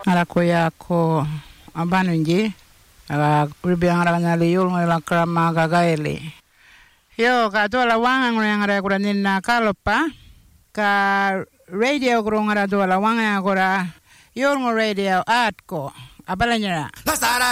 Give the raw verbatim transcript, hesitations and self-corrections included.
Arakuya ko abanunji aga urbiang ranya liul ngela krama gagaeli. Yo ka dola wanga ngora kuranin na kalopa ka radio kurung ngara dola wanga ngora yor ngo radio at ko abalanya.